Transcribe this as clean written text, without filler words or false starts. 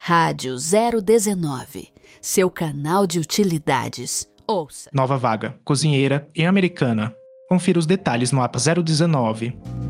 Rádio 019, seu canal de utilidades. Ouça. Nova vaga, cozinheira em Americana. Confira os detalhes no APA 019.